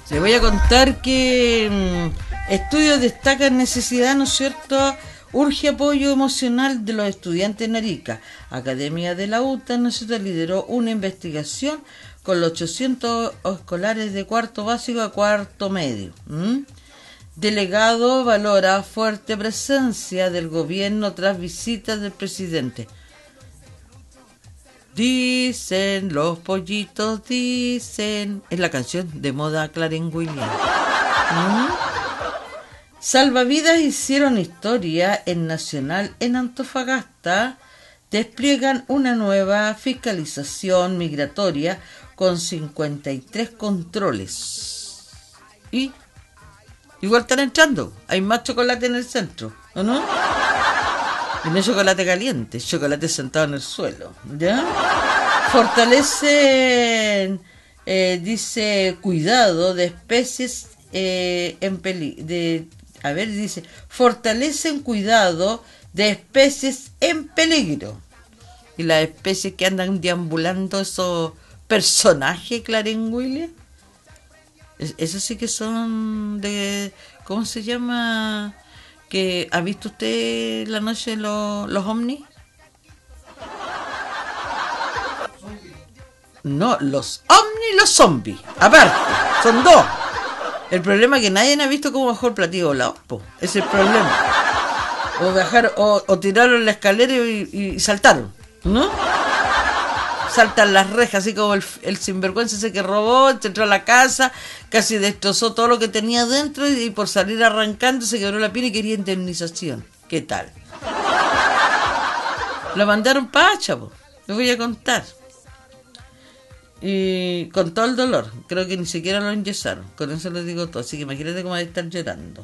Le voy a contar que estudios destacan necesidad, ¿no es cierto? Urge apoyo emocional de los estudiantes en Arica. Academia de la UTA, ¿no es cierto?, lideró una investigación con los 800 escolares de cuarto básico a cuarto medio. Delegado valora fuerte presencia del gobierno tras visitas del presidente. Dicen los pollitos, dicen. Es la canción de moda Clarence Williams. Salvavidas hicieron historia en Nacional en Antofagasta. Despliegan una nueva fiscalización migratoria con 53 controles. Y igual están entrando. Hay más chocolate en el centro, ¿o no? Y no chocolate caliente, chocolate sentado en el suelo, ¿ya? Fortalecen, dice, cuidado de especies en peligro. Dice, fortalecen cuidado de especies en peligro. Y las especies que andan deambulando, esos personajes, Clarence Williams, esos sí que son de, ¿cómo se llama? Que ¿ha visto usted la noche los ovnis? No, los ovnis y los zombies, aparte, son dos. El problema es que nadie ha visto cómo bajó el platillo volador, ese es el problema. O bajaron, o tiraron la escalera y saltaron, ¿no? Saltan las rejas, así como el sinvergüenza ese que robó, entró a la casa, casi destrozó todo lo que tenía dentro y por salir arrancando se quebró la piel y quería indemnización. ¿Qué tal? Lo mandaron para Hacha, le voy a contar. Y con todo el dolor, creo que ni siquiera lo enyesaron, con eso les digo todo, así que imagínate cómo va a estar llorando.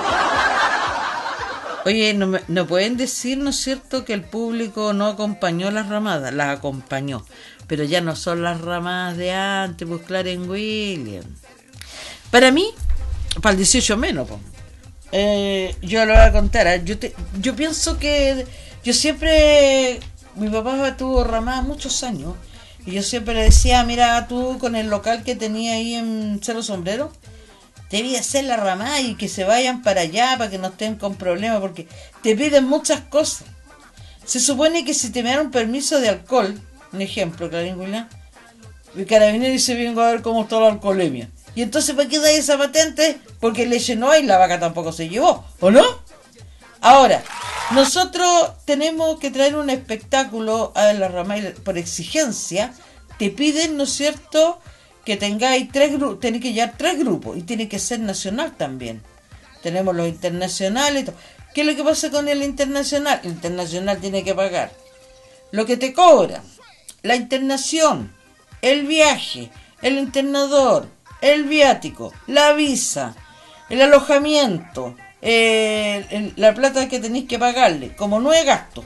Oye, no pueden decir, ¿no es cierto?, que el público no acompañó las ramadas. Las acompañó, pero ya no son las ramadas de antes, pues Clarence Williams. Para mí, para el 18 menos, yo lo voy a contar. Yo pienso que yo siempre, mi papá tuvo ramada muchos años, y yo siempre le decía, mira, tú con el local que tenía ahí en Cerro Sombrero, debía hacer la ramada y que se vayan para allá para que no estén con problemas, porque te piden muchas cosas. Se supone que si te me dan un permiso de alcohol, un ejemplo, Clarence Williams, el carabinero dice, vengo a ver cómo está la alcoholemia. Y entonces, ¿para qué da esa patente? Porque le llenó y la vaca tampoco se llevó, ¿o no? Ahora, nosotros tenemos que traer un espectáculo a la ramada por exigencia. Te piden, ¿no es cierto?, que tengáis tenéis que llevar 3 grupos y tiene que ser nacional también. Tenemos los internacionales y todo. ¿Qué es lo que pasa con el internacional? El internacional tiene que pagar lo que te cobra, la internación, el viaje, el internador, el viático, la visa, el alojamiento, la plata que tenéis que pagarle, como no es gasto.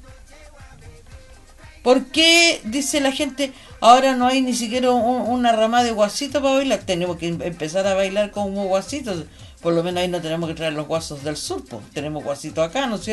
¿Por qué, dice la gente, ahora no hay ni siquiera una ramada de guasito para bailar? Tenemos que empezar a bailar como guasitos. Por lo menos ahí no tenemos que traer los guasos del sur, tenemos guasitos acá, ¿no es cierto?